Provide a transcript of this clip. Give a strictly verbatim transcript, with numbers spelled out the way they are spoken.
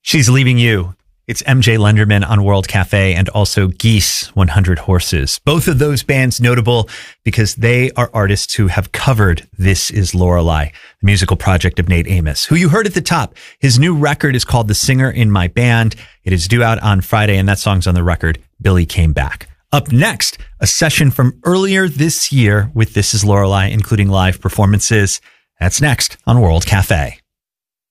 She's Leaving You. It's M J Lenderman on World Cafe and also Geese, one hundred Horses. Both of those bands notable because they are artists who have covered This Is Lorelei, the musical project of Nate Amos, who you heard at the top. His new record is called The Singer in My Band. It is due out on Friday, and that song's on the record, Billy Came Back. Up next, a session from earlier this year with This Is Lorelei, including live performances. That's next on World Cafe.